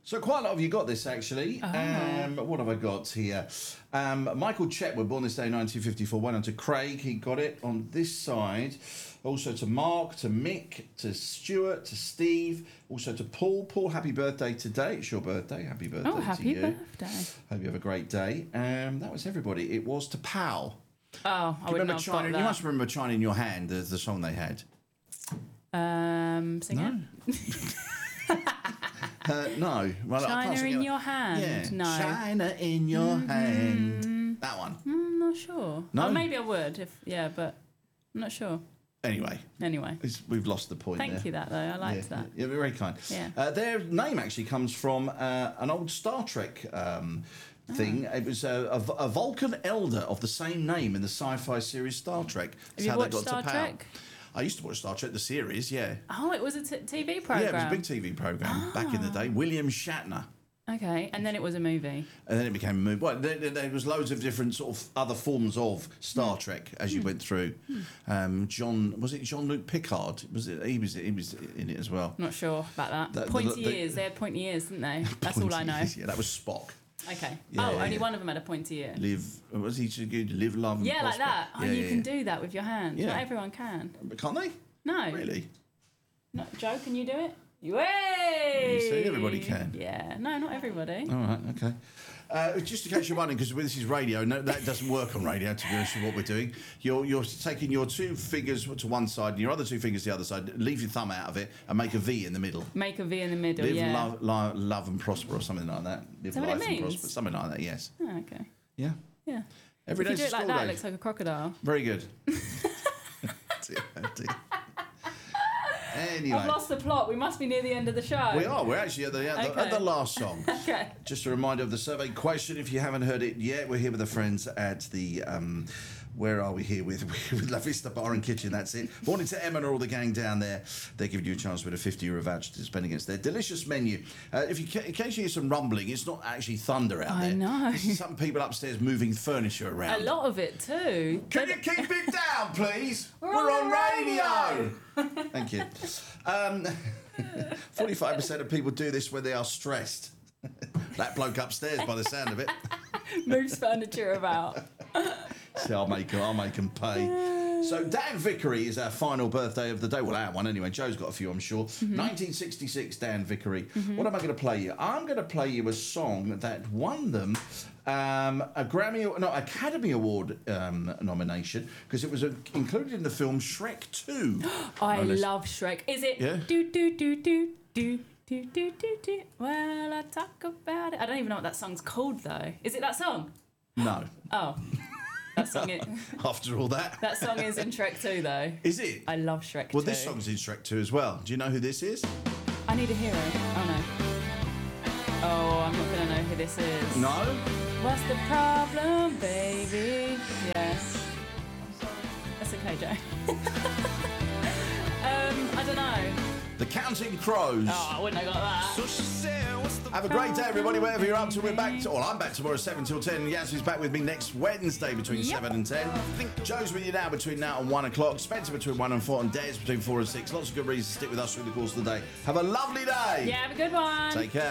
So quite a lot of you got this, actually. What have I got here? Michael Chetwood, born this day, 1954. Went on to Craig. He got it on this side. Also to Mark, to Mick, to Stuart, to Steve. Also to Paul. Paul, happy birthday today. It's your birthday. Happy birthday to you. Oh, happy birthday. Hope you have a great day. That was everybody. It was to Pal. Oh, I wouldn't have got that. You must remember China in Your Hand, the song they had. Sing it. No. Well, China in Your Hand? Yeah. No. China in Your Hand. That one. Not sure. No? Oh, maybe I would. But I'm not sure. Anyway. We've lost the point there. Thank you, that, though. I liked that. Yeah, very kind. Yeah. Their name actually comes from an old Star Trek thing. It was a Vulcan elder of the same name in the sci-fi series Star Trek. That's Have you how they watched got Star to power. Trek? I used to watch Star Trek, the series, yeah. Oh, it was a TV program. Yeah, it was a big TV program back in the day. William Shatner. Okay, and then it was a movie. And then it became a movie. Well, there was loads of different sort of other forms of Star Trek as you went through. Jean-Luc Picard? He was in it as well. Not sure about that. Pointy ears. They had pointy ears, didn't they? That's all I know. Yeah, that was Spock. Okay. Yeah, only one of them had a pointy ear. Was he so good? Live, love, and Yeah, like prosper. that. Oh, you can do that with your hands. Yeah. Not everyone can. But can't they? No. Really? No, Joe, can you do it? Yay! You see, everybody can. Yeah. No, not everybody. All right, okay. Just in case you're wondering, because this is radio, no, that doesn't work on radio, to be honest with what we're doing. You're taking your two fingers to one side and your other two fingers to the other side, leave your thumb out of it and make a V in the middle. Make a V in the middle, Live, love and prosper or something like that. Live, Is that what life it and means? prosper. Something like that, yes. Oh, okay. Yeah. Yeah. Every If you day's do it a like school that, day. it looks like a crocodile. Very good. Dear. Anyway. I've lost the plot. We must be near the end of the show. We are. We're actually at the last song. Okay. Just a reminder of the survey question. If you haven't heard it yet, we're here with the friends at the... where are we here with La Vista Bar and Kitchen? That's it. Morning to Emma and all the gang down there. They're giving you a chance with a €50 voucher to spend against their delicious menu. In case you hear some rumbling, it's not actually thunder out there. I know. It's some people upstairs moving furniture around. A lot of it too. Can you keep it down, please? We're on radio. Thank you. 45% of people do this when they are stressed. That bloke upstairs, by the sound of it. Moves furniture about. So I'll make them pay. So Dan Vickery is our final birthday of the day. Well, our one anyway. Joe's got a few, I'm sure. 1966, Dan Vickery. What am I going to play you? I'm going to play you a song that won them Academy Award nomination because it was included in the film Shrek 2. I love Shrek. Is it? Yeah. Do do do do do. Do, do, do, do. Well, I talk about it. I don't even know what that song's called, though. Is it that song? No. Oh. That song is... After all that. That song is in Shrek 2, though. Is it? I love Shrek 2. Well, this song's in Shrek 2 as well. Do you know who this is? I need a hero. Oh, no. Oh, I'm not going to know who this is. No? What's the problem, baby? Yes. That's okay, Joe. I don't know. The Counting Crows. Oh, I wouldn't have got that. Have a great day, everybody, wherever you're up to. We're back. I'm back tomorrow, 7 till 10. Yasmin's back with me next Wednesday between 7 and 10. Joe's with you now between now and 1 o'clock. Spencer between 1 and 4. And Des between 4 and 6. Lots of good reasons to stick with us through the course of the day. Have a lovely day. Yeah, have a good one. Take care.